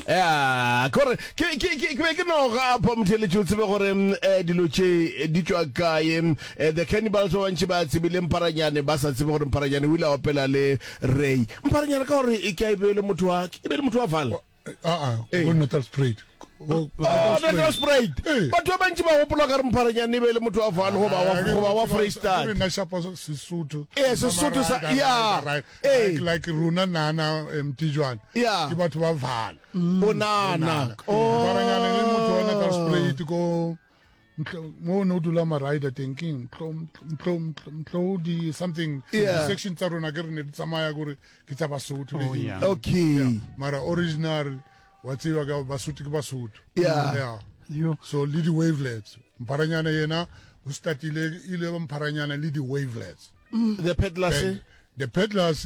Yeah, kore ke no ga pomthele jutse be gore dilo tše di tswa kae the cannibals wa ntse ba tsebile Mparanyane ba sa tsebe gore Mparanyane o ile a opela le Ray Mparanyane ka gore e ka ibele motho wa val go Natal Sprayed. Natal Sprayed batho ba ntse ba gopola ka re Mparanyane e be le motho wa val go ba wa Freestyle Sesotho Sesotho sa like Runa Nana Mtijwan ke batho ba val Onana Mparanyane le motho wa Natal Sprayed go mo no dula maraida thinking di something section tsa rona ke re ne tsamaya gore ke tsa Basotho okay mara original wa tseba ka Basotho ke Basotho so le di wavelets Mparanyane yena o startile ile Mparanyane le di wavelets the peddlers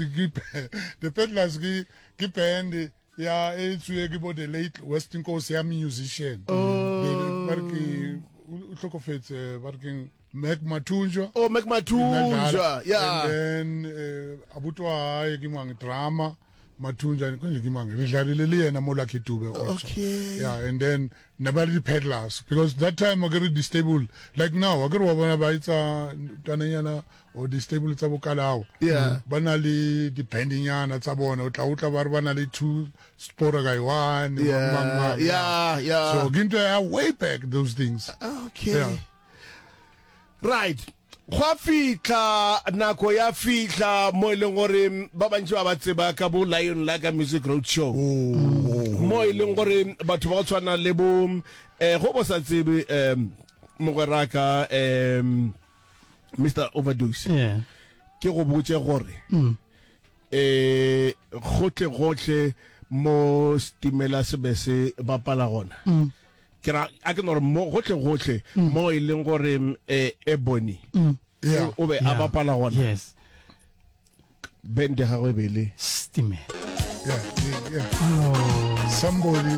ke band ya etswe ke bo the late Western Coast ya musician barke o tlhokofetse barking Mac Matunja yeah and then abutwa ke mang drama Matunja ke mang re dlarile le yena mo Lucky Dube also and then never the peddlers because that time I get stable like now I get wa bona ba itsa tananyana o di stable tsa bokalao bana le depending yana tsa bona o tla ba re bana le two sport guy one so ginto way back those things right gwa fitla nako ya fitla mo ile gore ba bantsi ba tseba ka bo Lion Lager Music Road Show mo ile gore batho ba tswana le bo go bo sa tsebe mogweraka Mr Overdose ke go botse gore gotle mo stimela sebese ba pala gona kera a ke no mo gotle mo ile gore Ebony o be a ba pala gona bende ga go bele Stimela somebody